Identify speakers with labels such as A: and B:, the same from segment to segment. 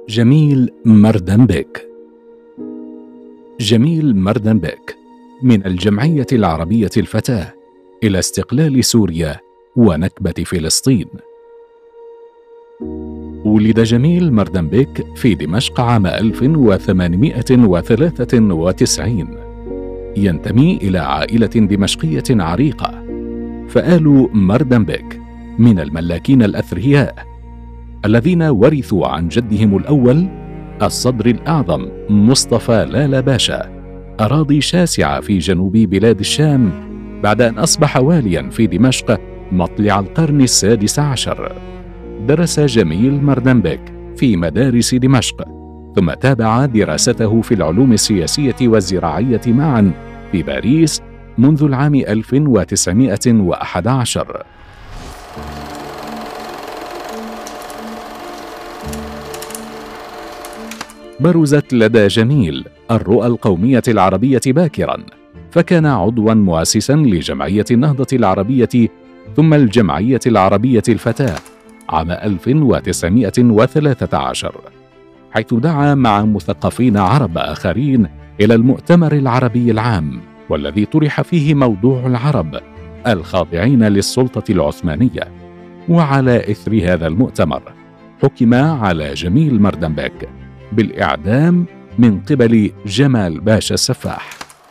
A: جميل مردنبك. جميل مردنبك من الجمعية العربية الفتاة إلى استقلال سوريا ونكبة فلسطين. ولد جميل مردنبك في دمشق عام 1893. ينتمي إلى عائلة دمشقية عريقة، فآل مردنبك من الملاكين الأثرياء الذين ورثوا عن جدهم الأول الصدر الأعظم مصطفى لالا باشا أراضي شاسعة في جنوب بلاد الشام، بعد أن أصبح واليا في دمشق مطلع القرن السادس عشر. درس جميل مردنبك في مدارس دمشق، ثم تابع دراسته في العلوم السياسية والزراعية معا في باريس منذ العام 1911. برزت لدى جميل الرؤى القومية العربية باكرا، فكان عضوا مؤسسا لجمعية النهضة العربية ثم الجمعية العربية الفتاة عام 1913، حيث دعا مع مثقفين عرب آخرين إلى المؤتمر العربي العام، والذي طرح فيه موضوع العرب الخاضعين للسلطة العثمانية. وعلى إثر هذا المؤتمر حكم على جميل مردنبك بالإعدام من قبل جمال باشا السفاح.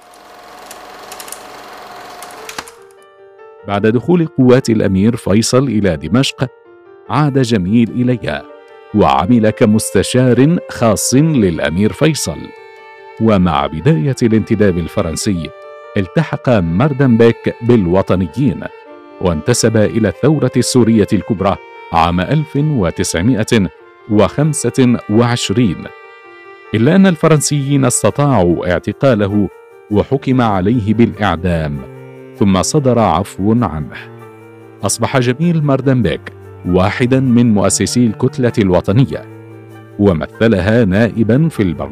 A: بعد دخول قوات الأمير فيصل إلى دمشق عاد جميل إليها وعمل كمستشار خاص للأمير فيصل. ومع بداية الانتداب الفرنسي التحق مردنبك بالوطنيين وانتسب إلى الثورة السورية الكبرى عام 1925، إلا أن الفرنسيين استطاعوا اعتقاله وحكم عليه بالإعدام، ثم صدر عفو عنه. أصبح جميل مردنبك واحدا من مؤسسي الكتلة الوطنية، ومثلها نائبا في البرلمان